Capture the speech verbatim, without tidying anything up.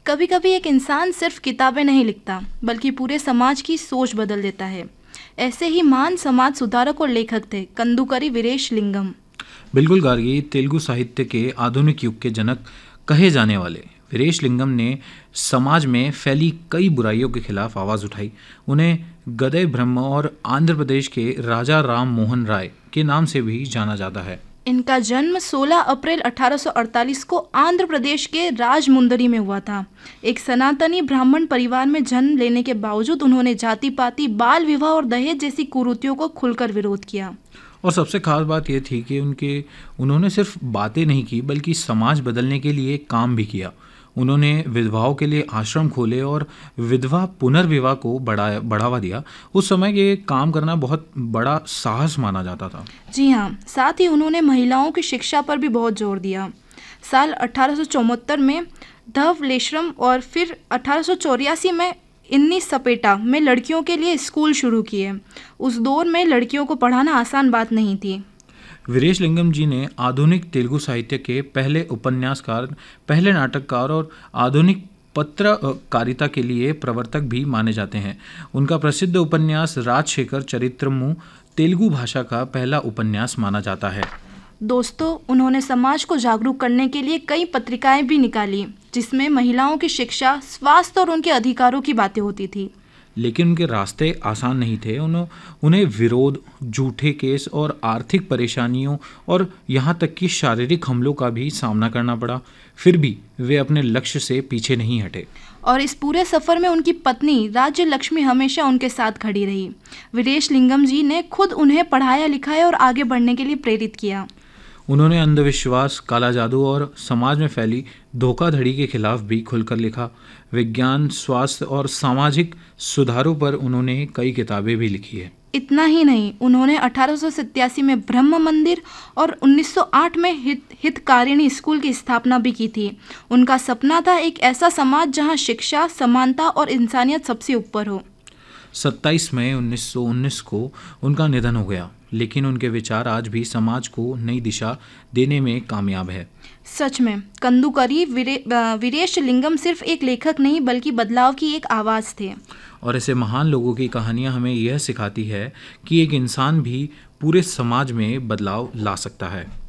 कभी कभी एक इंसान सिर्फ किताबें नहीं लिखता बल्कि पूरे समाज की सोच बदल देता है। ऐसे ही महान समाज सुधारक और लेखक थे कंदुकरी वीरेश लिंगम। बिल्कुल गार्गी, तेलुगु साहित्य के आधुनिक युग के जनक कहे जाने वाले वीरेश लिंगम ने समाज में फैली कई बुराइयों के खिलाफ आवाज़ उठाई। उन्हें गदय ब्रह्म और आंध्र प्रदेश के राजा राम मोहन राय के नाम से भी जाना जाता है। इनका जन्म सोलह अप्रैल अठारह सौ अड़तालीस को आंध्र प्रदेश के राजमुंदरी में हुआ था। एक सनातनी ब्राह्मण परिवार में जन्म लेने के बावजूद उन्होंने जाति पाति, बाल विवाह और दहेज जैसी कुरीतियों को खुलकर विरोध किया। और सबसे खास बात यह थी कि उनके उन्होंने सिर्फ बातें नहीं की बल्कि समाज बदलने के लिए काम भी किया। उन्होंने विधवाओं के लिए आश्रम खोले और विधवा पुनर्विवाह को बढ़ाया बढ़ावा दिया। उस समय ये काम करना बहुत बड़ा साहस माना जाता था। जी हाँ, साथ ही उन्होंने महिलाओं की शिक्षा पर भी बहुत जोर दिया। साल अठारह सौ चौहत्तर में धवलेश्वरम और फिर अठारह सौ चौरासी में इन्नी सपेटा में लड़कियों के लिए स्कूल शुरू किए। उस दौर में लड़कियों को पढ़ाना आसान बात नहीं थी। वीरेश लिंगम जी ने आधुनिक तेलुगु साहित्य के पहले उपन्यासकार, पहले नाटककार और आधुनिक पत्रकारिता के लिए प्रवर्तक भी माने जाते हैं। उनका प्रसिद्ध उपन्यास राजशेखर चरित्रमु तेलुगु भाषा का पहला उपन्यास माना जाता है। दोस्तों, उन्होंने समाज को जागरूक करने के लिए कई पत्रिकाएं भी निकाली जिसमें महिलाओं की शिक्षा, स्वास्थ्य और उनके अधिकारों की बातें होती थी। लेकिन उनके रास्ते आसान नहीं थे। उन्हों, उन्हें विरोध, झूठे केस और आर्थिक परेशानियों और यहाँ तक कि शारीरिक हमलों का भी सामना करना पड़ा। फिर भी वे अपने लक्ष्य से पीछे नहीं हटे और इस पूरे सफ़र में उनकी पत्नी राज्य लक्ष्मी हमेशा उनके साथ खड़ी रही। वीरेश लिंगम जी ने खुद उन्हें पढ़ाया लिखाया और आगे बढ़ने के लिए प्रेरित किया। उन्होंने अंधविश्वास, काला जादू और समाज में फैली धोखाधड़ी के खिलाफ भी खुलकर लिखा। विज्ञान, स्वास्थ्य और सामाजिक सुधारों पर उन्होंने कई किताबें भी लिखी है। इतना ही नहीं, उन्होंने अठारह सौ सत्तासी में ब्रह्म मंदिर और उन्नीस सौ आठ में हित हितकारिणी स्कूल की स्थापना भी की थी। उनका सपना था एक ऐसा समाज जहां शिक्षा, समानता और इंसानियत सबसे ऊपर हो। सत्ताईस मई उन्नीस सौ उन्नीस को उनका निधन हो गया, लेकिन उनके विचार आज भी समाज को नई दिशा देने में कामयाब है। सच में कंदुकरी वीरे, वीरेश लिंगम सिर्फ एक लेखक नहीं बल्कि बदलाव की एक आवाज़ थे। और ऐसे महान लोगों की कहानियाँ हमें यह सिखाती है कि एक इंसान भी पूरे समाज में बदलाव ला सकता है।